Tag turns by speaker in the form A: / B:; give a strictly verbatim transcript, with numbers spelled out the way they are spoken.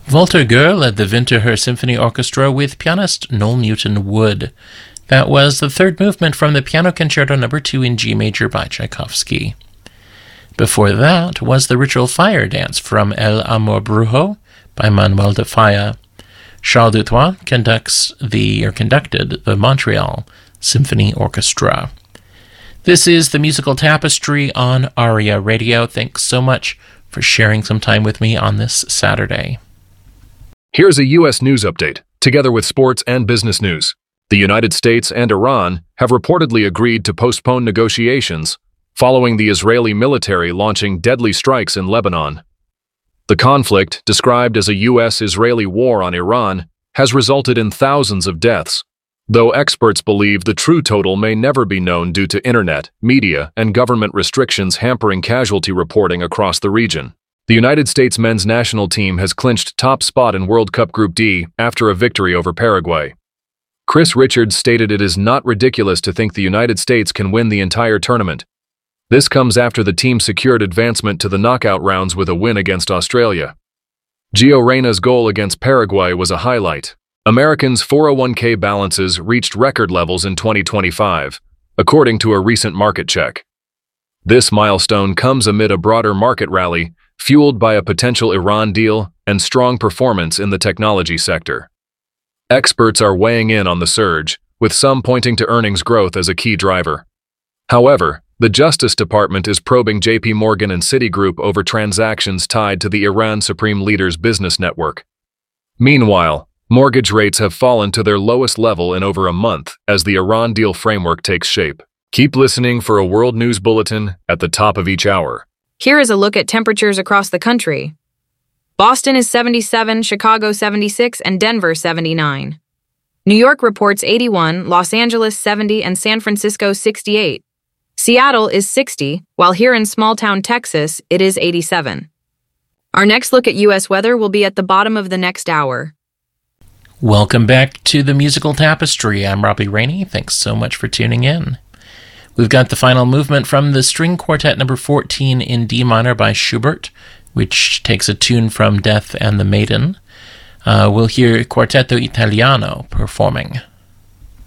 A: Walter Goer led the Winterthur Symphony Orchestra with pianist Noel Newton Wood. That was the third movement from the Piano Concerto Number two in G major by Tchaikovsky. Before that was the Ritual Fire Dance from El Amor Brujo by Manuel de Falla. Charles Dutoit conducts the, or conducted the Montreal Symphony Orchestra. This is the Musical Tapestry on ARIA Radio. Thanks so much for sharing some time with me on this Saturday.
B: Here's a U S news update, together with sports and business news. The United States and Iran have reportedly agreed to postpone negotiations following the Israeli military launching deadly strikes in Lebanon. The conflict, described as a U S Israeli war on Iran, has resulted in thousands of deaths, though experts believe the true total may never be known due to internet, media, and government restrictions hampering casualty reporting across the region. The United States men's national team has clinched top spot in World Cup Group D after a victory over Paraguay. Chris Richards stated it is not ridiculous to think the United States can win the entire tournament. This comes after the team secured advancement to the knockout rounds with a win against Australia. Gio Reyna's goal against Paraguay was a highlight. Americans' four oh one k balances reached record levels in twenty twenty-five, according to a recent market check. This milestone comes amid a broader market rally fueled by a potential Iran deal and strong performance in the technology sector. Experts are weighing in on the surge, with some pointing to earnings growth as a key driver. However, the Justice Department is probing J P Morgan and Citigroup over transactions tied to the Iran Supreme Leader's business network. Meanwhile, mortgage rates have fallen to their lowest level in over a month as the Iran deal framework takes shape. Keep listening for a World News Bulletin at the top of each hour.
C: Here is a look at temperatures across the country. Boston is seventy-seven, Chicago seventy-six, and Denver seventy-nine. New York reports eighty-one, Los Angeles seventy, and San Francisco sixty-eight. Seattle is sixty, while here in small-town Texas, it is eighty-seven. Our next look at U S weather will be at the bottom of the next hour.
A: Welcome back to the Musical Tapestry. I'm Robbie Rainey. Thanks so much for tuning in. We've got the final movement from the String Quartet number fourteen in D minor by Schubert, which takes a tune from Death and the Maiden. Uh, we'll hear Quartetto Italiano performing.